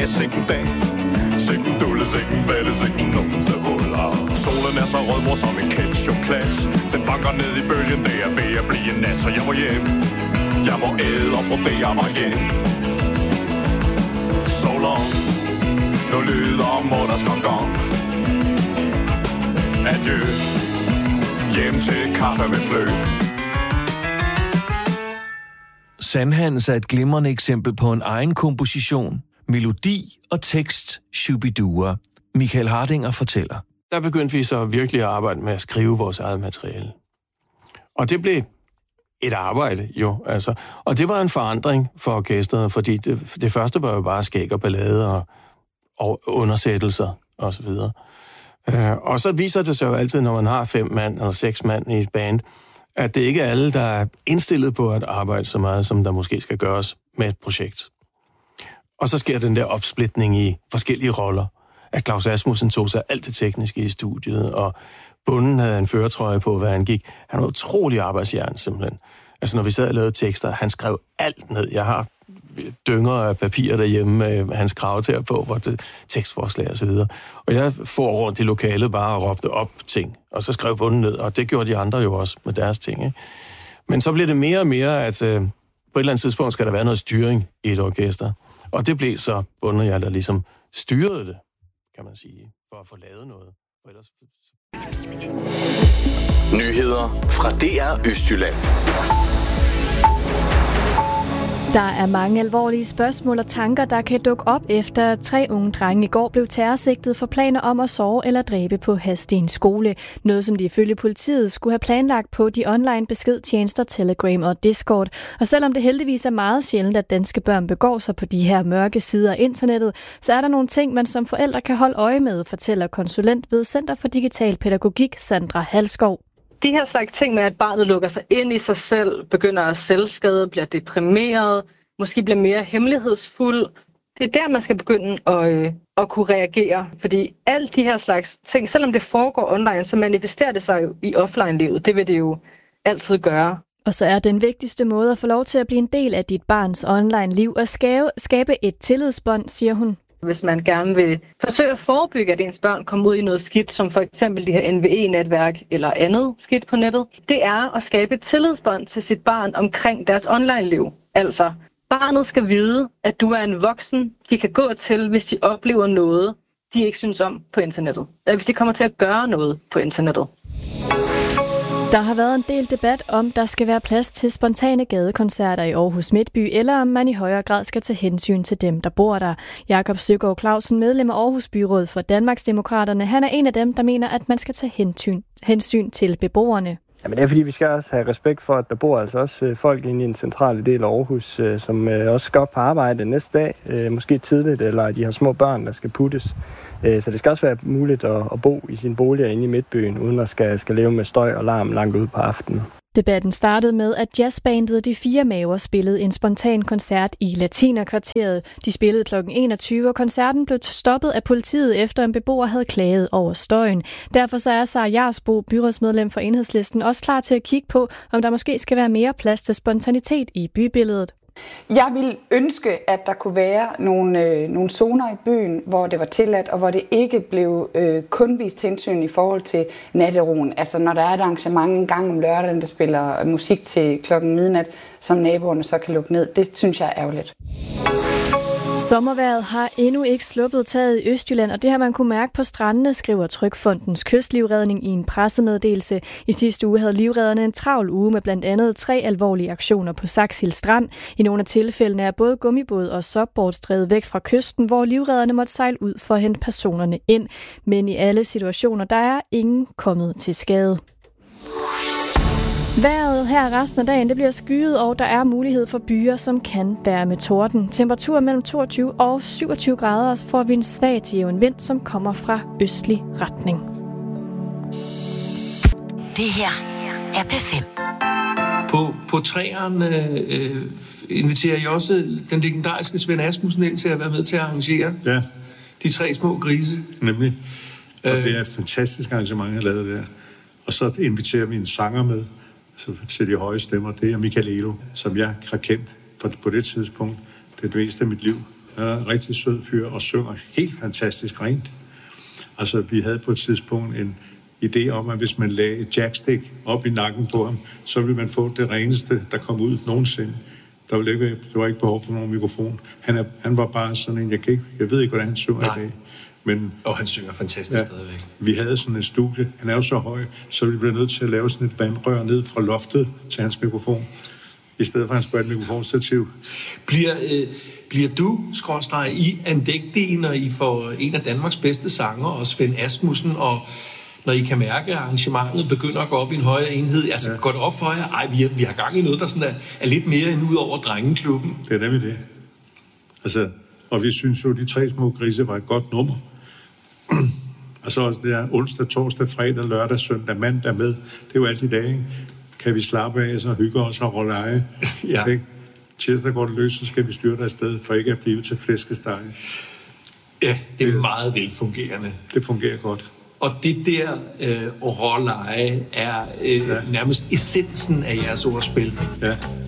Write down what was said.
dag, sikken dag. Sikken dulle, sikken balle, sikken nogen til huller. Solen er så rød, mor, som en ketchupklads. Den banker ned i bølgen, det er ved at blive nat, så jeg må hjem. Jeg må æde og brodere mig hjem. So long, nu lyder mutters gong. Adieu, hjem til kaffe med flø. Sandhans er et glimrende eksempel på en egen komposition, melodi og tekst, Shubidua. Michael Hardinger fortæller. Der begyndte vi så virkelig at arbejde med at skrive vores eget materiale. Og det blev et arbejde, jo, altså. Og det var en forandring for orkestret, fordi det første var jo bare skæg og ballade og undersættelser og så videre. Og så viser det sig jo altid, når man har 5 mand eller 6 mand i et band, at det ikke er alle, der er indstillet på at arbejde så meget, som der måske skal gøres med et projekt. Og så sker den der opsplitning i forskellige roller. At Claus Asmussen tog sig alt det tekniske i studiet, og bunden havde en førertrøje på, hvad han gik. Han var utrolig arbejdsjern, simpelthen. Altså, når vi sad og lavede tekster, han skrev alt ned. Jeg har dynger af papir derhjemme med hans kravtær på, hvor det tekstforslag og så videre. Og jeg får rundt i lokalet bare og råbte op ting, og så skrev bunden ned, og det gjorde de andre jo også med deres ting, ikke? Men så blev det mere og mere, at på et eller andet tidspunkt skal der være noget styring i et orkester. Og det blev så bunden, jeg der ligesom styrede det, kan man sige, for at få lavet noget. For ellers... Nyheder fra DR Østjylland. Der er mange alvorlige spørgsmål og tanker, der kan dukke op efter, at 3 unge drenge i går blev terrorsigtet for planer om at såre eller dræbe på Hadsten skole. Noget, som de ifølge politiet skulle have planlagt på de online beskedtjenester Telegram og Discord. Og selvom det heldigvis er meget sjældent, at danske børn begår sig på de her mørke sider af internettet, så er der nogle ting, man som forældre kan holde øje med, fortæller konsulent ved Center for Digital Pædagogik Sandra Halskov. De her slags ting med, at barnet lukker sig ind i sig selv, begynder at selvskade, bliver deprimeret, måske bliver mere hemmelighedsfuld. Det er der, man skal begynde at kunne reagere. Fordi alle de her slags ting, selvom det foregår online, så manifesterer det sig jo i offline-livet. Det vil det jo altid gøre. Og så er den vigtigste måde at få lov til at blive en del af dit barns online-liv at skabe et tillidsbånd, siger hun. Hvis man gerne vil forsøge at forebygge, at ens børn kommer ud i noget skidt, som for eksempel de her NVE-netværk eller andet skidt på nettet, det er at skabe et tillidsbånd til sit barn omkring deres online-liv. Altså, barnet skal vide, at du er en voksen, de kan gå til, hvis de oplever noget, de ikke synes om på internettet. Eller hvis de kommer til at gøre noget på internettet. Der har været en del debat om, der skal være plads til spontane gadekoncerter i Aarhus Midtby, eller om man i højere grad skal tage hensyn til dem, der bor der. Jakob Søgaard Clausen, medlem af Aarhus Byråd for Danmarksdemokraterne, han er en af dem, der mener, at man skal tage hensyn til beboerne. Jamen det er fordi, vi skal også have respekt for, at der bor altså også folk inde i en centrale del af Aarhus, som også skal op på arbejde næste dag, måske tidligt, eller de har små børn, der skal puttes. Så det skal også være muligt at bo i sin bolig inde i Midtbyen, uden at skal leve med støj og larm langt ude på aftenen. Debatten startede med, at jazzbandet De Fire Maver spillede en spontan koncert i Latinerkvarteret. De spillede kl. 21, og koncerten blev stoppet af politiet, efter en beboer havde klaget over støjen. Derfor så er Sara Jarsbo, byrådsmedlem for Enhedslisten, også klar til at kigge på, om der måske skal være mere plads til spontanitet i bybilledet. Jeg ville ønske, at der kunne være nogle zoner i byen, hvor det var tilladt, og hvor det ikke blev kun vist hensyn i forhold til natteroen. Altså når der er et arrangement en gang om lørdagen, der spiller musik til klokken midnat, som naboerne så kan lukke ned. Det synes jeg er ærgerligt. Sommervejret har endnu ikke sluppet taget i Østjylland, og det har man kunne mærke på strandene, skriver Trygfondens Kystlivredning i en pressemeddelelse. I sidste uge havde livredderne en travl uge med blandt andet 3 alvorlige aktioner på Saxhild Strand. I nogle af tilfældene er både gummibåd og subboards drevet væk fra kysten, hvor livredderne måtte sejle ud for at hente personerne ind. Men i alle situationer, der er ingen kommet til skade. Vejret her resten af dagen, det bliver skyet, og der er mulighed for byer, som kan være med torden. Temperatur mellem 22 og 27 grader, og så får vi en svag til jævn vind, som kommer fra østlig retning. Det her er P5. På træerne inviterer I også den legendariske Svend Asmussen ind til at være med til at arrangere de 3 små grise. Nemlig. Og det er et fantastisk arrangement, jeg har lavet der. Og så inviterer vi en sanger med, så til de høje stemmer. Det er Michael Elo, som jeg har kendt på det tidspunkt. Det er det meste af mit liv. Han er en rigtig sød fyr og synger helt fantastisk rent. Altså, vi havde på et tidspunkt en idé om, at hvis man lagde et jackstick op i nakken på ham, så ville man få det reneste, der kom ud nogensinde. Der var ikke behov for nogen mikrofon. Han var bare sådan en, jeg ved ikke, hvordan han synger i dag. Men, og han synger fantastisk stadigvæk. Vi havde sådan et studie. Han er jo så høj, så vi blev nødt til at lave sådan et vandrør ned fra loftet til hans mikrofon, i stedet for at han skulle have et mikrofonstativ. Bliver du, I andægtige, når I får en af Danmarks bedste sanger, og Svend Asmussen, og når I kan mærke, at arrangementet begynder at gå op i en højere enhed? Altså, går det op for jer? Vi har gang i noget, der sådan er lidt mere end ud over drengeklubben. Det er nemlig det. Altså, og vi synes jo, at De Tre Små Grise var et godt nummer. Og så også det der onsdag, torsdag, fredag, lørdag, søndag, mandag med. Det er jo altid dage, ikke? Kan vi slappe af, så hygge os og rolle eje. Ja. Ikke? Tirsdag går det løs, så skal vi styre dig afsted, for ikke at blive til flæskesteg. Ja, det er meget velfungerende. Det fungerer godt. Og det der rolleje er nærmest essensen af jeres ordspil. Ja.